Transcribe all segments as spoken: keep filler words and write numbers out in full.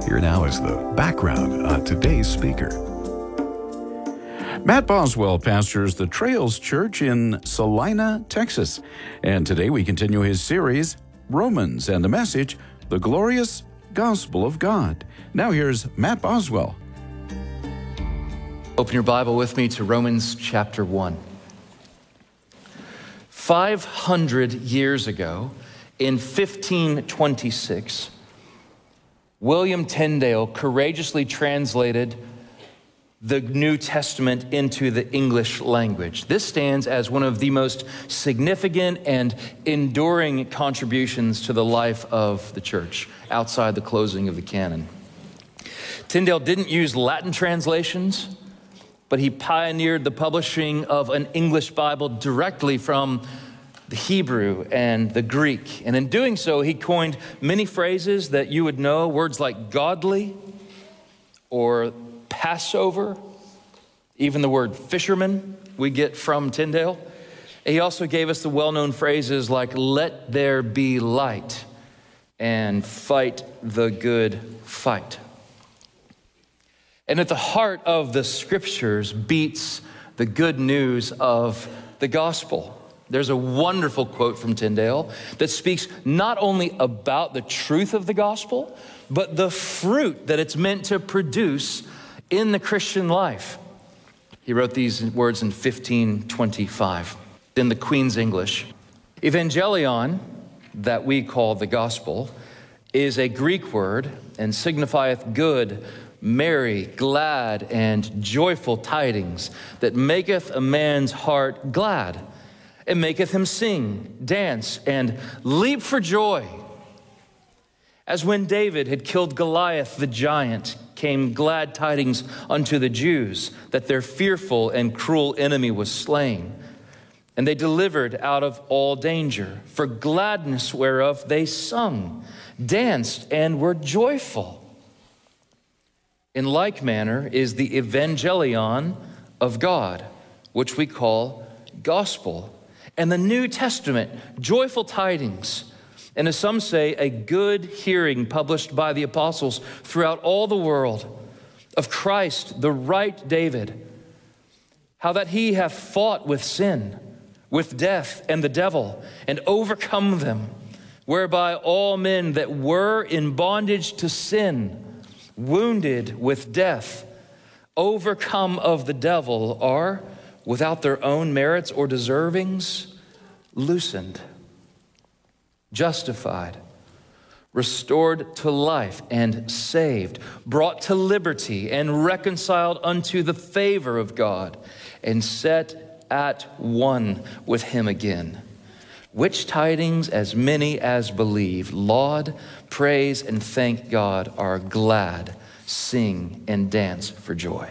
Here now is the background on today's speaker. Matt Boswell pastors the Trails Church in Salina, Texas. And today we continue his series, Romans, and the message, The Glorious Gospel of God. Now here's Matt Boswell. Open your Bible with me to Romans chapter one. five hundred years ago, in fifteen twenty-six, William Tyndale courageously translated the New Testament into the English language. This stands as one of the most significant and enduring contributions to the life of the church outside the closing of the canon. Tyndale didn't use Latin translations, but he pioneered the publishing of an English Bible directly from the Hebrew and the Greek. And in doing so, he coined many phrases that you would know, words like godly or Passover, even the word fisherman we get from Tyndale. He also gave us the well-known phrases like let there be light and fight the good fight. And at the heart of the scriptures beats the good news of the gospel. There's a wonderful quote from Tyndale that speaks not only about the truth of the gospel, but the fruit that it's meant to produce in the Christian life. He wrote these words in fifteen twenty-five in the Queen's English. Evangelion, that we call the gospel, is a Greek word and signifieth good, merry, glad, and joyful tidings that maketh a man's heart glad. It maketh him sing, dance, and leap for joy. As when David had killed Goliath the giant, came glad tidings unto the Jews that their fearful and cruel enemy was slain. And they delivered out of all danger, for gladness whereof they sung, danced, and were joyful. In like manner is the evangelion of God, which we call gospel, and the New Testament, joyful tidings, and as some say, a good hearing published by the apostles throughout all the world of Christ, the right David, how that he hath fought with sin, with death and the devil, and overcome them, whereby all men that were in bondage to sin, wounded with death, overcome of the devil, are, without their own merits or deservings, loosened, justified, restored to life, and saved, brought to liberty, and reconciled unto the favor of God, and set at one with him again. Which tidings as many as believe, laud, praise, and thank God, are glad, sing, and dance for joy.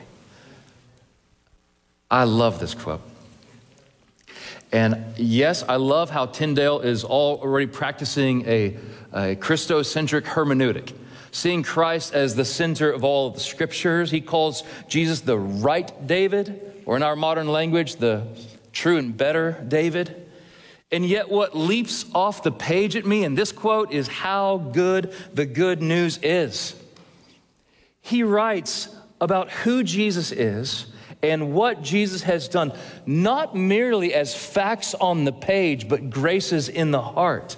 I love this quote. And yes, I love how Tyndale is already practicing a, a Christocentric hermeneutic, seeing Christ as the center of all of the scriptures. He calls Jesus the right David, or in our modern language, the true and better David. And yet what leaps off the page at me in this quote is how good the good news is. He writes about who Jesus is and what Jesus has done, not merely as facts on the page, but graces in the heart.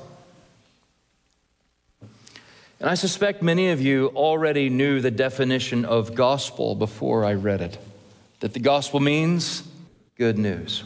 And I suspect many of you already knew the definition of gospel before I read it, that the gospel means good news.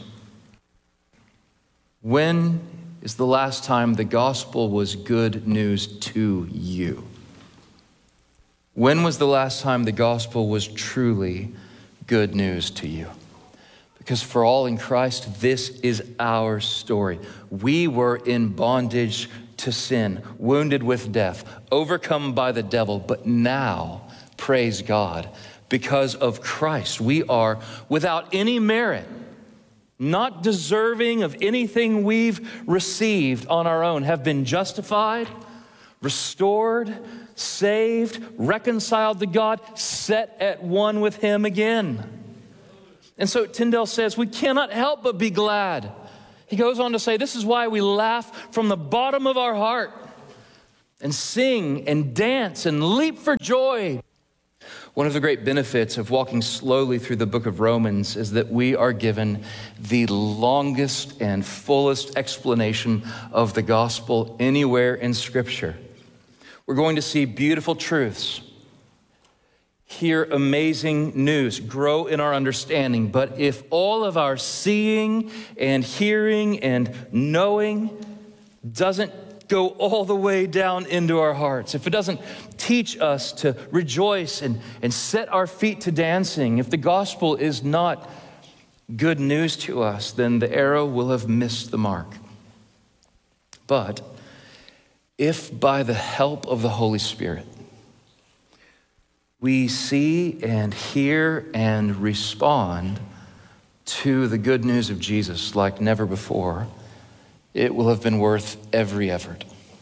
When is the last time the gospel was good news to you? When was the last time the gospel was truly good news to you? Because for all in Christ, this is our story. We were in bondage to sin, wounded with death, overcome by the devil, but now, praise God, because of Christ, we are without any merit, not deserving of anything we've received on our own, have been justified, restored, saved, reconciled to God, set at one with him again. And so Tyndale says, we cannot help but be glad. He goes on to say, this is why we laugh from the bottom of our heart. and sing and dance and leap for joy. One of the great benefits of walking slowly through the book of Romans is that we are given the longest and fullest explanation of the gospel anywhere in Scripture. We're going to see beautiful truths, hear amazing news, grow in our understanding. But if all of our seeing and hearing and knowing doesn't go all the way down into our hearts, if it doesn't teach us to rejoice and, and set our feet to dancing, if the gospel is not good news to us, then the arrow will have missed the mark. But if by the help of the Holy Spirit, we see and hear and respond to the good news of Jesus like never before, it will have been worth every effort.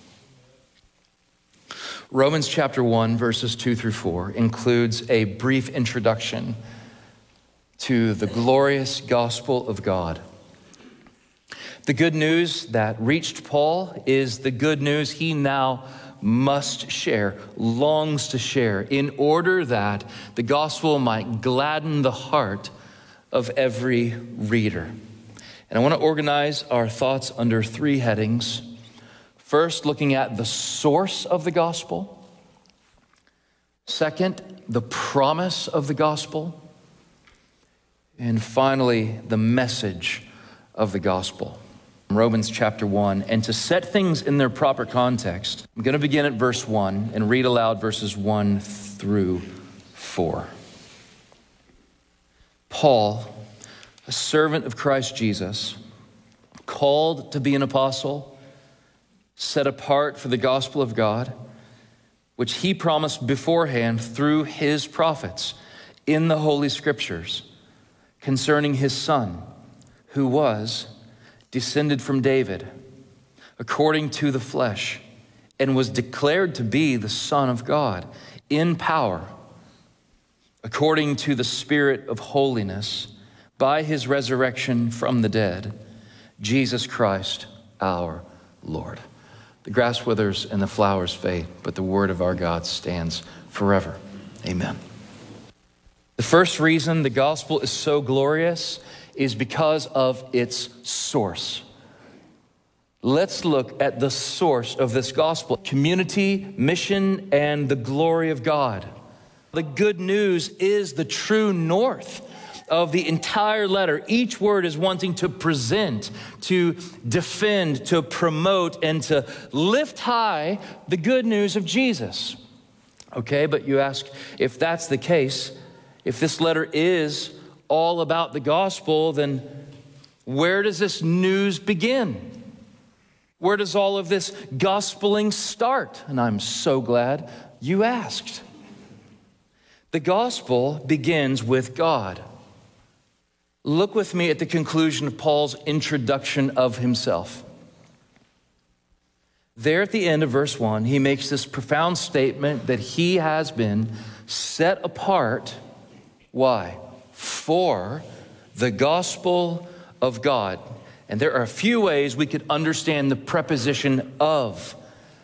Romans chapter one, verses two through four includes a brief introduction to the glorious gospel of God. The good news that reached Paul is the good news he now must share, longs to share, in order that the gospel might gladden the heart of every reader. And I want to organize our thoughts under three headings. First, looking at the source of the gospel. Second, the promise of the gospel. And finally, the message of the gospel. Romans chapter one. And to set things in their proper context, I'm going to begin at verse one and read aloud verses one through four. Paul, a servant of Christ Jesus, called to be an apostle, set apart for the gospel of God, which he promised beforehand through his prophets in the Holy Scriptures, concerning his Son, who was descended from David, according to the flesh, and was declared to be the Son of God in power, according to the Spirit of holiness, by his resurrection from the dead, Jesus Christ our Lord. The grass withers and the flowers fade, but the word of our God stands forever. Amen. The first reason the gospel is so glorious is because of its source. Let's look at the source of this gospel: community, mission, and the glory of God. The good news is the true north of the entire letter. Each word is wanting to present, to defend, to promote, and to lift high the good news of Jesus. Okay, but you ask, if that's the case, if this letter is all about the gospel, then where does this news begin? Where does all of this gospeling start? And I'm so glad you asked. The gospel begins with God. Look with me at the conclusion of Paul's introduction of himself. There at the end of verse one, he makes this profound statement that he has been set apart. Why? For the gospel of God. And there are a few ways we could understand the preposition of.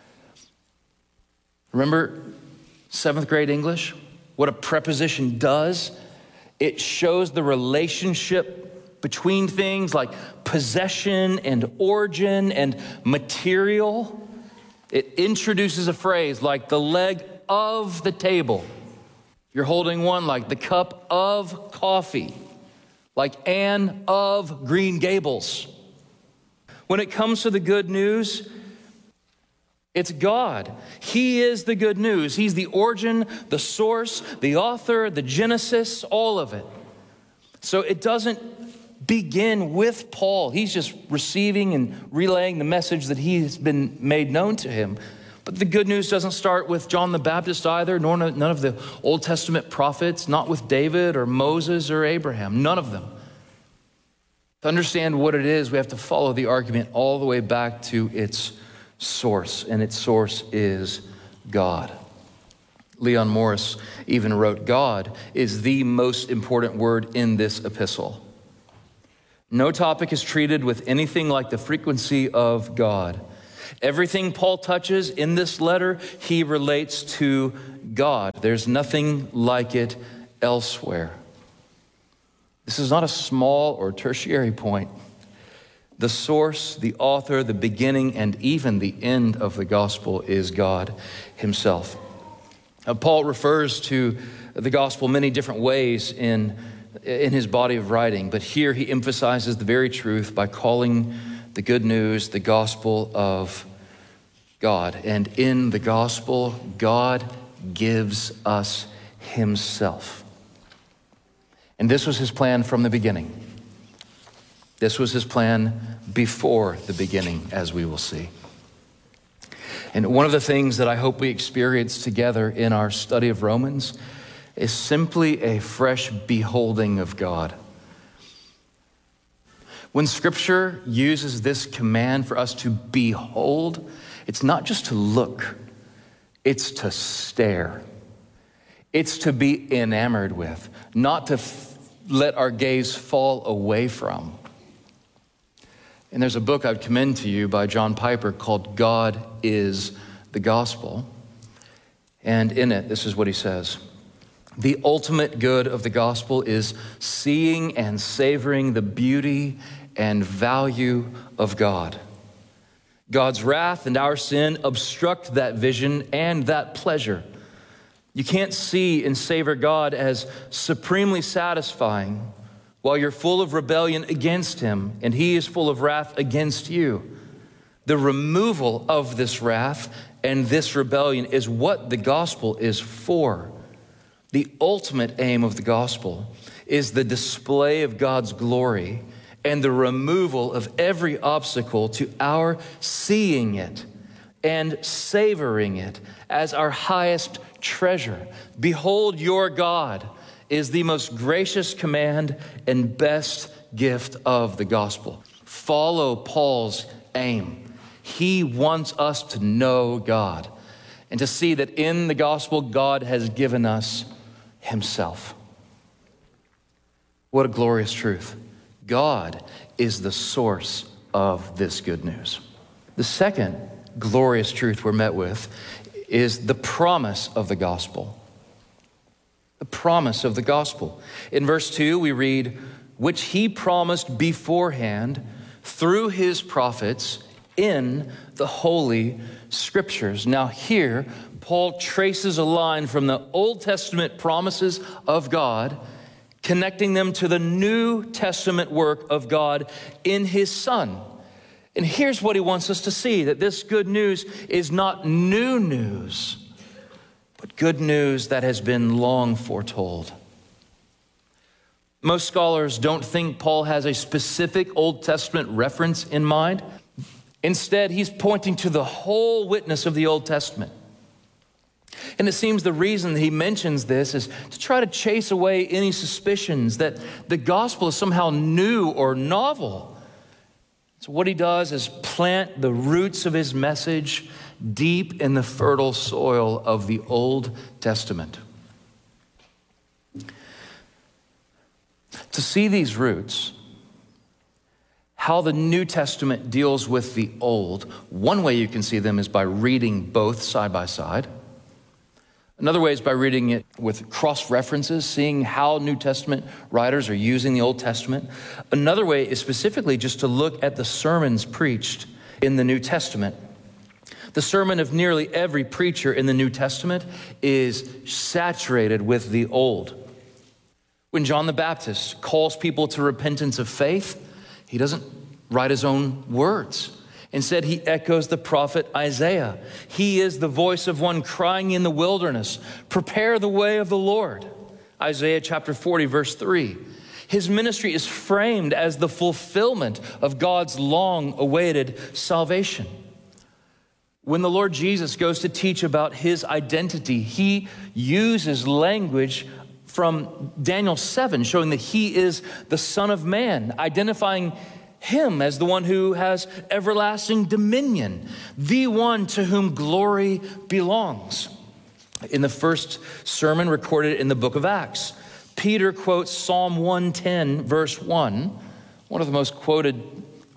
Remember seventh grade English? What a preposition does? It shows the relationship between things like possession and origin and material. It introduces a phrase like the leg of the table. You're holding one, like the cup of coffee, like Anne of Green Gables. When it comes to the good news, it's God. He is the good news. He's the origin, the source, the author, the genesis, all of it. So it doesn't begin with Paul. He's just receiving and relaying the message that he's been made known to him. But the good news doesn't start with John the Baptist either, nor none of the Old Testament prophets, not with David or Moses or Abraham, none of them. To understand what it is, we have to follow the argument all the way back to its source, and its source is God. Leon Morris even wrote, God is the most important word in this epistle. No topic is treated with anything like the frequency of God. Everything Paul touches in this letter, he relates to God. There's nothing like it elsewhere. This is not a small or tertiary point. The source, the author, the beginning, and even the end of the gospel is God himself. Now, Paul refers to the gospel many different ways in, in his body of writing, but here he emphasizes the very truth by calling the good news the gospel of God. And in the gospel, God gives us himself. And this was his plan from the beginning. This was his plan before the beginning, as we will see. And one of the things that I hope we experience together in our study of Romans is simply a fresh beholding of God. When Scripture uses this command for us to behold, it's not just to look, it's to stare. It's to be enamored with, not to f- let our gaze fall away from. And there's a book I'd commend to you by John Piper called God is the Gospel. And in it, this is what he says. The ultimate good of the gospel is seeing and savoring the beauty and value of God. God's wrath and our sin obstruct that vision and that pleasure. You can't see and savor God as supremely satisfying while you're full of rebellion against him and he is full of wrath against you. The removal of this wrath and this rebellion is what the gospel is for. The ultimate aim of the gospel is the display of God's glory and the removal of every obstacle to our seeing it and savoring it as our highest treasure. Behold, your God is the most gracious command and best gift of the gospel. Follow Paul's aim. He wants us to know God and to see that in the gospel, God has given us himself. What a glorious truth. God is the source of this good news. The second glorious truth we're met with is the promise of the gospel. The promise of the gospel. In verse two, we read, which he promised beforehand through his prophets in the Holy Scriptures. Now here, Paul traces a line from the Old Testament promises of God, connecting them to the New Testament work of God in his Son. And here's what he wants us to see, that this good news is not new news, but good news that has been long foretold. Most scholars don't think Paul has a specific Old Testament reference in mind. Instead, he's pointing to the whole witness of the Old Testament. And it seems the reason that he mentions this is to try to chase away any suspicions that the gospel is somehow new or novel. So what he does is plant the roots of his message deep in the fertile soil of the Old Testament. To see these roots, how the New Testament deals with the Old, one way you can see them is by reading both side by side. Another way is by reading it with cross-references, seeing how New Testament writers are using the Old Testament. Another way is specifically just to look at the sermons preached in the New Testament. The sermon of nearly every preacher in the New Testament is saturated with the Old. When John the Baptist calls people to repentance of faith, he doesn't write his own words. Instead, he echoes the prophet Isaiah. He is the voice of one crying in the wilderness, prepare the way of the Lord. Isaiah chapter forty, verse three. His ministry is framed as the fulfillment of God's long-awaited salvation. When the Lord Jesus goes to teach about his identity, he uses language from Daniel seven, showing that he is the Son of Man, identifying him as the one who has everlasting dominion, the one to whom glory belongs. In the first sermon recorded in the book of Acts, Peter quotes Psalm one ten, verse one, one of the most quoted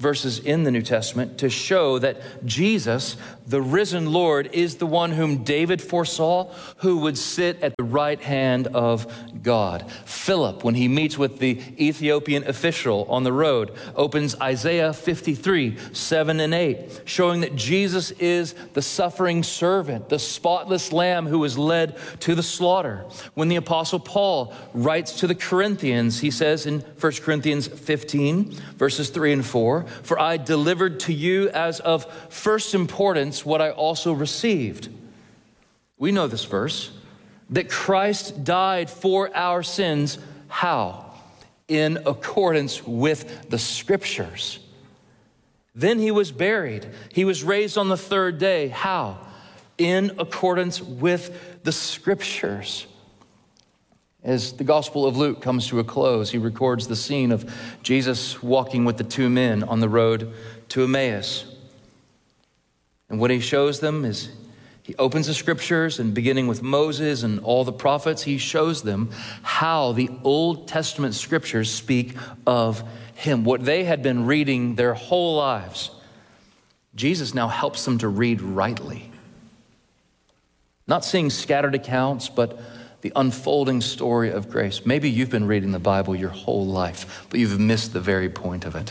verses in the New Testament to show that Jesus, the risen Lord, is the one whom David foresaw who would sit at the right hand of God. Philip, when he meets with the Ethiopian official on the road, opens Isaiah fifty-three, seven and eight, showing that Jesus is the suffering servant, the spotless lamb who was led to the slaughter. When the Apostle Paul writes to the Corinthians, he says in First Corinthians fifteen, verses three and four, "For I delivered to you as of first importance what I also received." We know this verse, that Christ died for our sins. How? In accordance with the Scriptures. Then he was buried. He was raised on the third day. How? In accordance with the Scriptures. As the Gospel of Luke comes to a close, he records the scene of Jesus walking with the two men on the road to Emmaus. And what he shows them is he opens the Scriptures, and beginning with Moses and all the prophets, he shows them how the Old Testament Scriptures speak of him. What they had been reading their whole lives, Jesus now helps them to read rightly. Not seeing scattered accounts, but the unfolding story of grace. Maybe you've been reading the Bible your whole life, but you've missed the very point of it.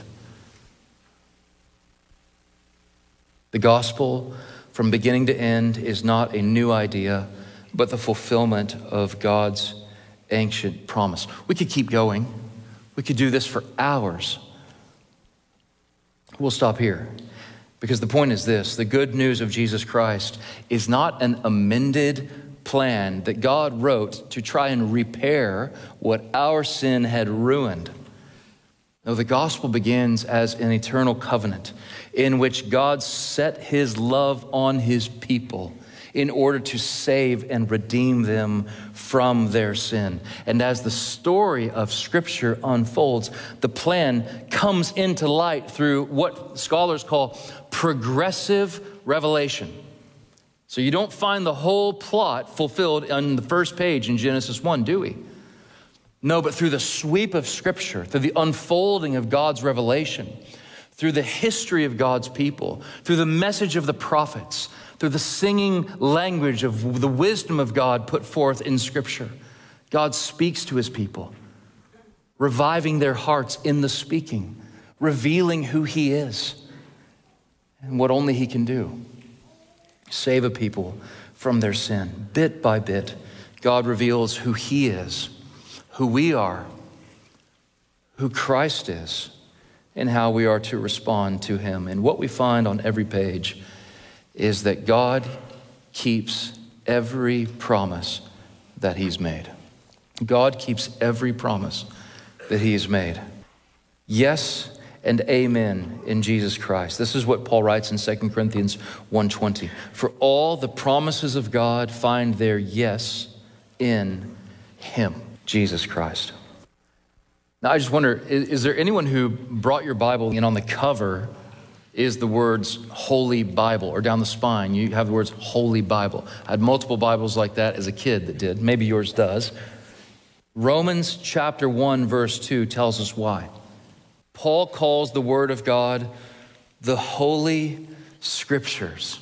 The gospel, from beginning to end, is not a new idea, but the fulfillment of God's ancient promise. We could keep going. We could do this for hours. We'll stop here, because the point is this: the good news of Jesus Christ is not an amended plan that God wrote to try and repair what our sin had ruined. No, the gospel begins as an eternal covenant in which God set his love on his people in order to save and redeem them from their sin. And as the story of Scripture unfolds, the plan comes into light through what scholars call progressive revelation. So you don't find the whole plot fulfilled on the first page in Genesis one, do we? No, but through the sweep of Scripture, through the unfolding of God's revelation, through the history of God's people, through the message of the prophets, through the singing language of the wisdom of God put forth in Scripture, God speaks to his people, reviving their hearts in the speaking, revealing who he is and what only he can do. Save a people from their sin. Bit by bit, God reveals who he is, who we are, who Christ is, and how we are to respond to him. And what we find on every page is that God keeps every promise that he's made. God keeps every promise that he's made. Yes and amen in Jesus Christ. This is what Paul writes in Second Corinthians one twenty. For all the promises of God find their yes in him, Jesus Christ. Now I just wonder, is, is there anyone who brought your Bible and on the cover is the words Holy Bible, or down the spine you have the words Holy Bible? I had multiple Bibles like that as a kid that did. Maybe yours does. Romans chapter one verse two tells us why. Paul calls the Word of God the Holy Scriptures.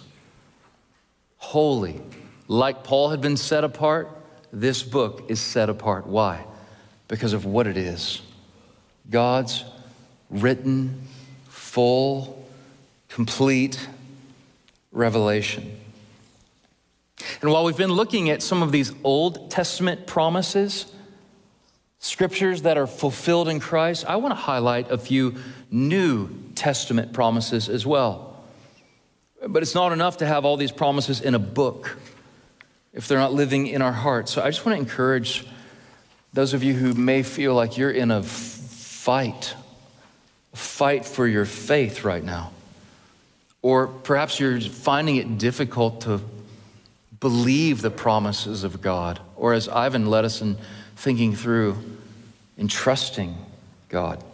Holy. Like Paul had been set apart, this book is set apart. Why? Because of what it is. God's written, full, complete revelation. And while we've been looking at some of these Old Testament promises, Scriptures that are fulfilled in Christ, I want to highlight a few New Testament promises as well. But it's not enough to have all these promises in a book if they're not living in our hearts. So I just want to encourage those of you who may feel like you're in a fight, a fight for your faith right now. Or perhaps you're finding it difficult to believe the promises of God. Or as Ivan led us in thinking through and trusting God.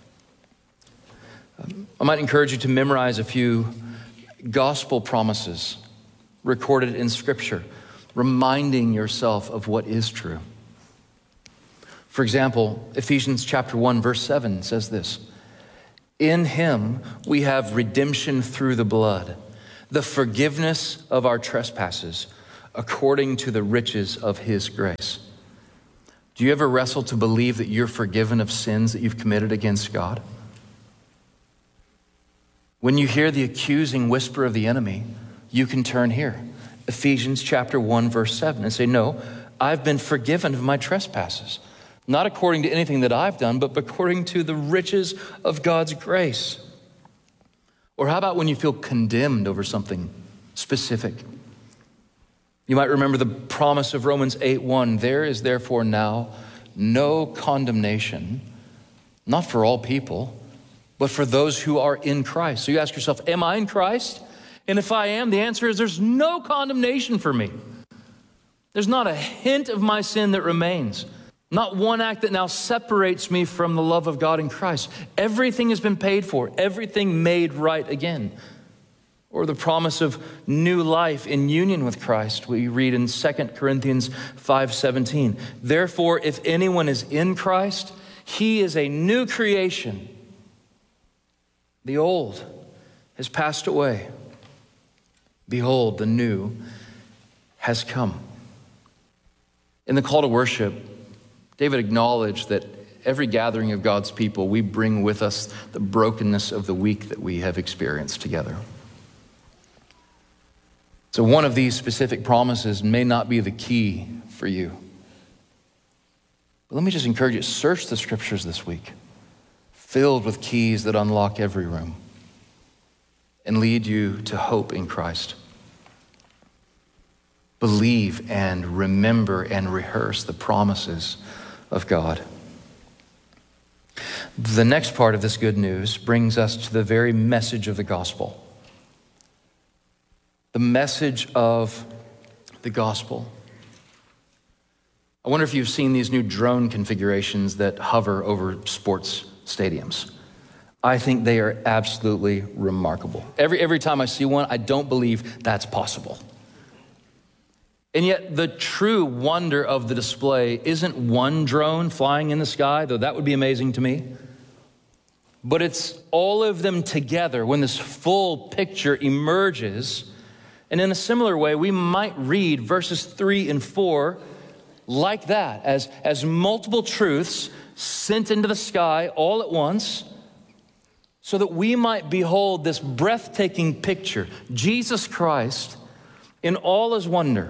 I might encourage you to memorize a few gospel promises recorded in Scripture, reminding yourself of what is true. For example, Ephesians chapter one, verse seven says this: In him we have redemption through the blood, the forgiveness of our trespasses, according to the riches of his grace. Do you ever wrestle to believe that you're forgiven of sins that you've committed against God? When you hear the accusing whisper of the enemy, you can turn here, Ephesians chapter one, verse seven, and say, no, I've been forgiven of my trespasses, not according to anything that I've done, but according to the riches of God's grace. Or how about when you feel condemned over something specific? You might remember the promise of Romans eight one, there is therefore now no condemnation, not for all people, but for those who are in Christ. So you ask yourself, am I in Christ? And if I am, the answer is there's no condemnation for me. There's not a hint of my sin that remains. Not one act that now separates me from the love of God in Christ. Everything has been paid for, everything made right again. Or the promise of new life in union with Christ. We read in Second Corinthians five seventeen. Therefore, if anyone is in Christ, he is a new creation. The old has passed away. Behold, the new has come. In the call to worship, David acknowledged that every gathering of God's people, we bring with us the brokenness of the week that we have experienced together. So one of these specific promises may not be the key for you. But let me just encourage you, search the scriptures this week, filled with keys that unlock every room and lead you to hope in Christ. Believe and remember and rehearse the promises of God. The next part of this good news brings us to the very message of the gospel. The message of the gospel. I wonder if you've seen these new drone configurations that hover over sports stadiums. I think they are absolutely remarkable. Every, every time I see one, I don't believe that's possible. And yet the true wonder of the display isn't one drone flying in the sky, though that would be amazing to me. But it's all of them together when this full picture emerges. And in a similar way, we might read verses three and four like that, as, as multiple truths sent into the sky all at once, so that we might behold this breathtaking picture, Jesus Christ in all his wonder.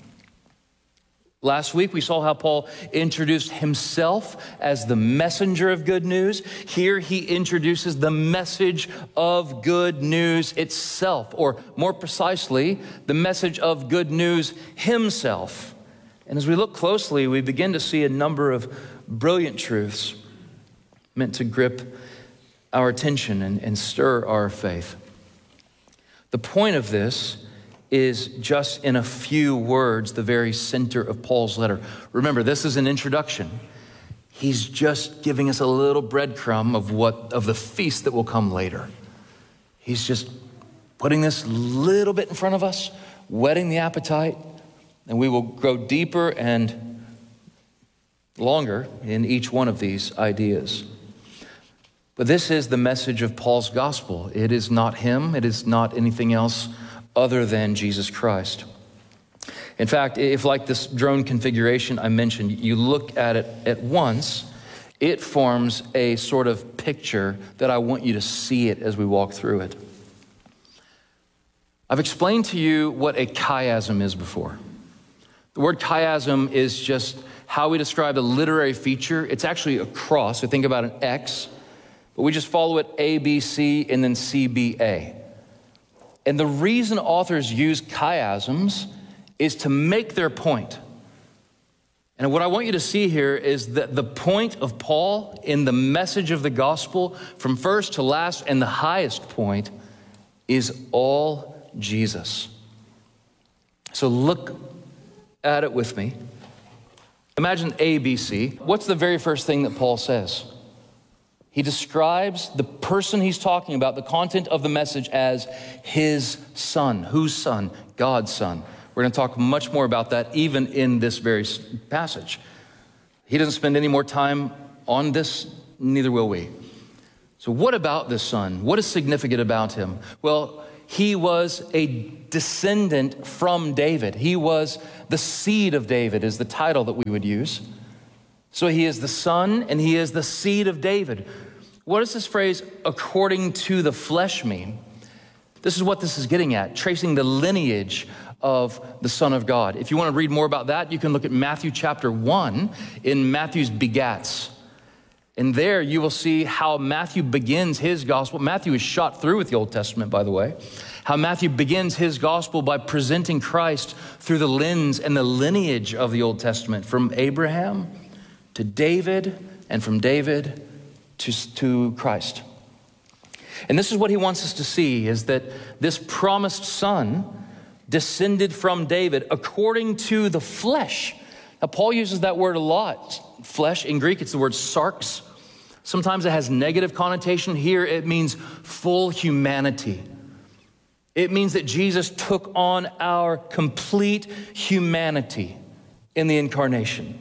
Last week, we saw how Paul introduced himself as the messenger of good news. Here, he introduces the message of good news itself, or more precisely, the message of good news himself. And as we look closely, we begin to see a number of brilliant truths meant to grip our attention and, and stir our faith. The point of this is just in a few words, the very center of Paul's letter. Remember, this is an introduction. He's just giving us a little breadcrumb of what of the feast that will come later. He's just putting this little bit in front of us, whetting the appetite, and we will grow deeper and longer in each one of these ideas. But this is the message of Paul's gospel. It is not him. It is not anything else other than Jesus Christ. In fact, if like this drone configuration I mentioned, you look at it at once, it forms a sort of picture that I want you to see it as we walk through it. I've explained to you what a chiasm is before. The word chiasm is just how we describe a literary feature. It's actually a cross. So think about an X, but we just follow it A, B, C, and then C, B, A. And the reason authors use chiasms is to make their point. And what I want you to see here is that the point of Paul in the message of the gospel from first to last and the highest point is all Jesus. So look at it with me. Imagine A, B, C. What's the very first thing that Paul says? He describes the person he's talking about, the content of the message, as his son. Whose son? God's son. We're going to talk much more about that even in this very passage. He doesn't spend any more time on this, neither will we. So what about this son? What is significant about him? Well, he was a descendant from David. He was the seed of David is the title that we would use. So he is the son and he is the seed of David. What does this phrase, according to the flesh, mean? This is what this is getting at, tracing the lineage of the Son of God. If you want to read more about that, you can look at Matthew chapter one in Matthew's begats. And there you will see how Matthew begins his gospel. Matthew is shot through with the Old Testament, by the way. How Matthew begins his gospel by presenting Christ through the lens and the lineage of the Old Testament, from Abraham to David, and from David to, to Christ. And this is what he wants us to see, is that this promised son descended from David according to the flesh. Now, Paul uses that word a lot. Flesh, in Greek, it's the word sarx. Sometimes it has negative connotation. Here, it means full humanity. It means that Jesus took on our complete humanity in the incarnation.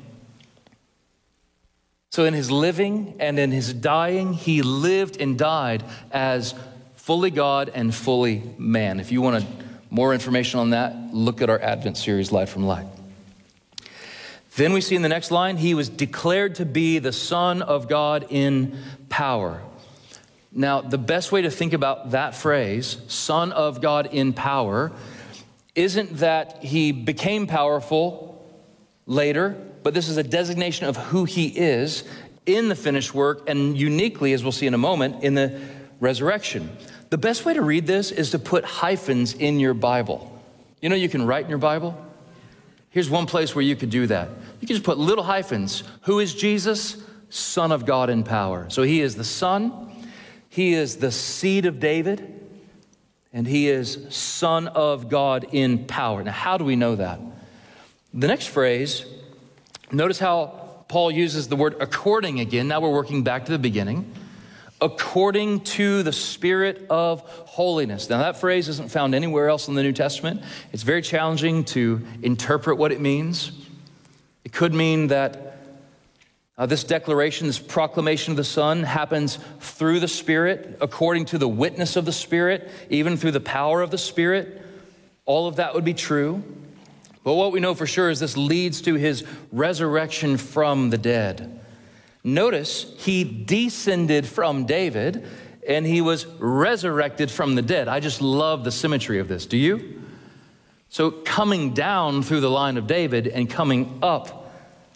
So in his living and in his dying, he lived and died as fully God and fully man. If you want more information on that, look at our Advent series, Light from Light. Then we see in the next line, he was declared to be the Son of God in power. Now, the best way to think about that phrase, Son of God in power, isn't that he became powerful later, but this is a designation of who he is in the finished work, and uniquely, as we'll see in a moment, in the resurrection. The best way to read this is to put hyphens in your Bible. You know, you can write in your Bible. Here's one place where you could do that. You can just put little hyphens. Who is Jesus? Son of God in power. So he is the Son, he is the seed of David, and he is Son of God in power. Now, how do we know that? The next phrase, notice how Paul uses the word according again. Now we're working back to the beginning. According to the Spirit of holiness. Now that phrase isn't found anywhere else in the New Testament. It's very challenging to interpret what it means. It could mean that uh, this declaration, this proclamation of the Son happens through the Spirit, according to the witness of the Spirit, even through the power of the Spirit. All of that would be true. But what we know for sure is this leads to his resurrection from the dead. Notice he descended from David and he was resurrected from the dead. I just love the symmetry of this. Do you? So coming down through the line of David and coming up,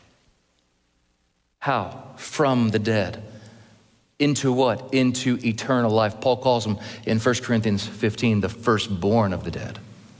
how? From the dead. Into what? Into eternal life. Paul calls him in First Corinthians fifteen, the firstborn of the dead.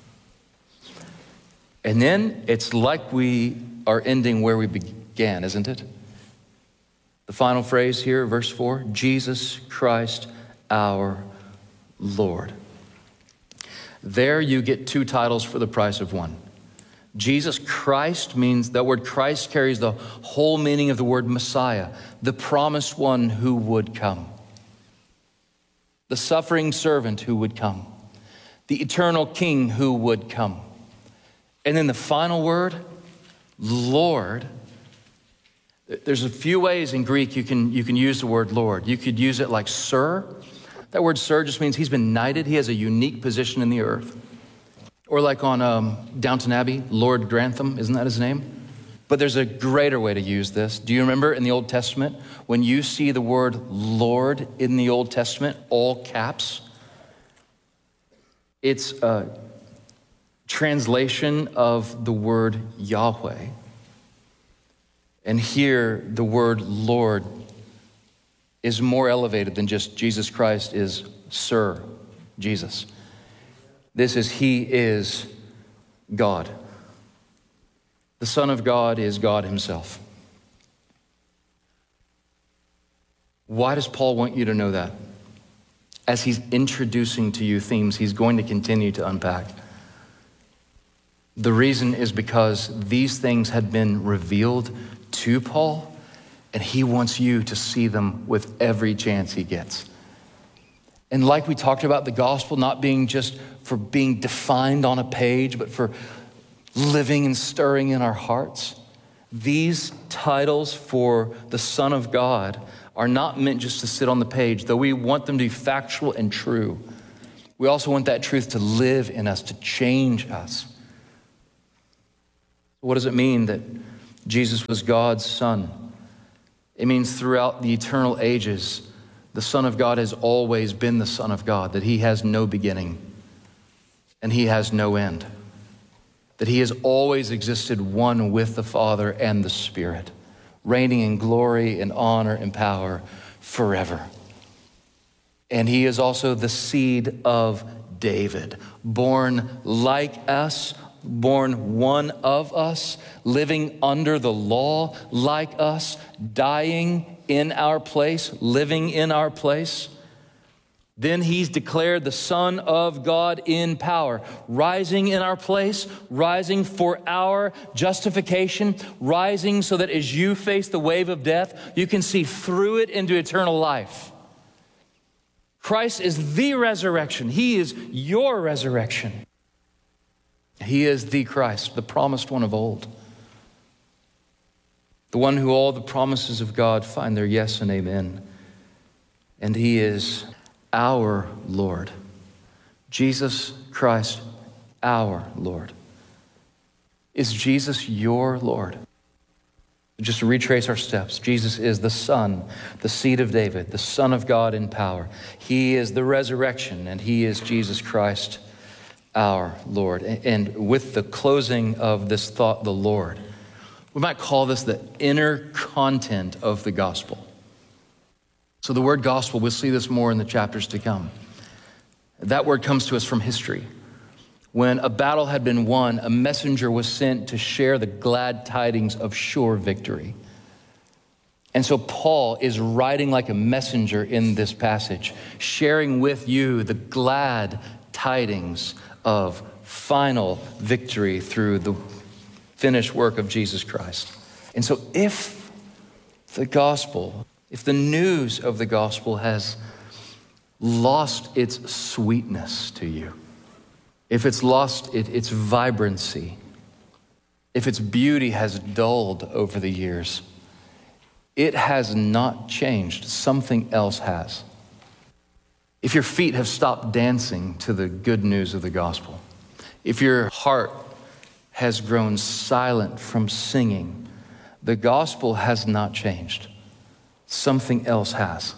And then it's like we are ending where we began, isn't it? The final phrase here, verse four, Jesus Christ our Lord. There you get two titles for the price of one. Jesus Christ means, that word Christ carries the whole meaning of the word Messiah, the promised one who would come, the suffering servant who would come, the eternal King who would come. And then the final word, Lord. There's a few ways in Greek you can, you can use the word Lord. You could use it like sir. That word sir just means he's been knighted. He has a unique position in the earth. Or like on um, Downton Abbey, Lord Grantham, isn't that his name? But there's a greater way to use this. Do you remember in the Old Testament, when you see the word Lord in the Old Testament, all caps, it's a translation of the word Yahweh. And here, the word Lord is more elevated than just Jesus Christ is Sir Jesus. This is, he is God. The Son of God is God himself. Why does Paul want you to know that? As he's introducing to you themes he's going to continue to unpack. The reason is because these things had been revealed to Paul, and he wants you to see them with every chance he gets. And like we talked about, the gospel not being just for being defined on a page, but for living and stirring in our hearts. These titles for the Son of God are not meant just to sit on the page, though we want them to be factual and true. We also want that truth to live in us, to change us. What does it mean that Jesus was God's Son? It means throughout the eternal ages, the Son of God has always been the Son of God, that he has no beginning and he has no end, that he has always existed one with the Father and the Spirit, reigning in glory and honor and power forever. And he is also the seed of David, born like us, born one of us, living under the law like us, dying in our place, living in our place. Then he's declared the Son of God in power, rising in our place, rising for our justification, rising so that as you face the wave of death, you can see through it into eternal life. Christ is the resurrection. He is your resurrection. He is the Christ, the promised one of old. The one who all the promises of God find their yes and amen. And he is our Lord. Jesus Christ, our Lord. Is Jesus your Lord? Just to retrace our steps, Jesus is the Son, the seed of David, the Son of God in power. He is the resurrection, and he is Jesus Christ, our Lord. And with the closing of this thought, the Lord, we might call this the inner content of the gospel. So the word gospel, we'll see this more in the chapters to come. That word comes to us from history. When a battle had been won, a messenger was sent to share the glad tidings of sure victory. And so Paul is writing like a messenger in this passage, sharing with you the glad tidings of final victory through the finished work of Jesus Christ. And so if the gospel, if the news of the gospel has lost its sweetness to you, if it's lost it, its vibrancy, if its beauty has dulled over the years, it has not changed. Something else has. If your feet have stopped dancing to the good news of the gospel, if your heart has grown silent from singing, the gospel has not changed. Something else has.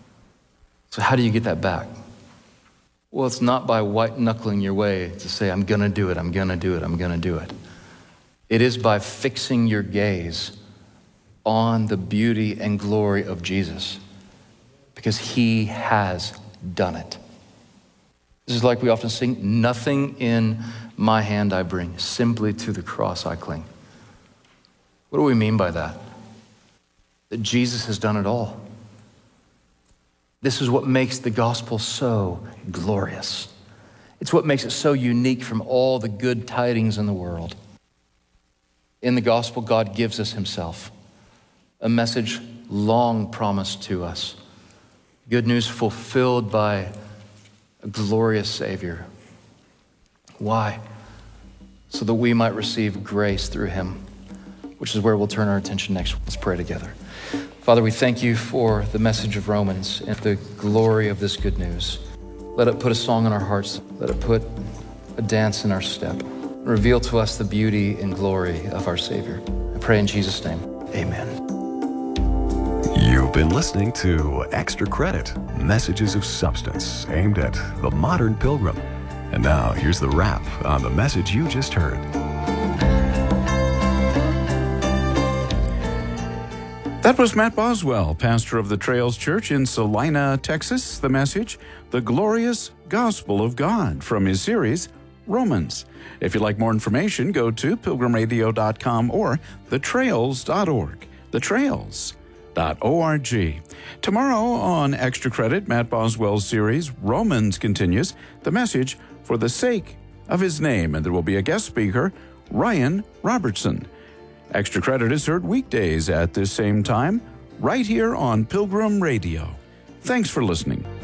So how do you get that back? Well, it's not by white-knuckling your way to say, I'm gonna do it, I'm gonna do it, I'm gonna do it. It is by fixing your gaze on the beauty and glory of Jesus, because he has done it. This is like we often sing, nothing in my hand I bring, simply to the cross I cling. What do we mean by that? That Jesus has done it all. This is what makes the gospel so glorious. It's what makes it so unique from all the good tidings in the world. In the gospel, God gives us himself, a message long promised to us, good news fulfilled by a glorious Savior. Why? So that we might receive grace through him, which is where we'll turn our attention next. Let's pray together. Father, we thank you for the message of Romans and the glory of this good news. Let it put a song in our hearts. Let it put a dance in our step. Reveal to us the beauty and glory of our Savior. I pray in Jesus' name, amen. You've been listening to Extra Credit, Messages of Substance, aimed at the modern pilgrim. And now here's the wrap on the message you just heard. That was Matt Boswell, pastor of the Trails Church in Salina, Texas. The message, The Glorious Gospel of God, from his series, Romans. If you'd like more information, go to pilgrim radio dot com or the trails dot org. the trails dot org. Tomorrow on Extra Credit, Matt Boswell's series, Romans, continues, the message, For the Sake of His Name, and there will be a guest speaker, Ryan Robertson. Extra Credit is heard weekdays at this same time, right here on Pilgrim Radio. Thanks for listening.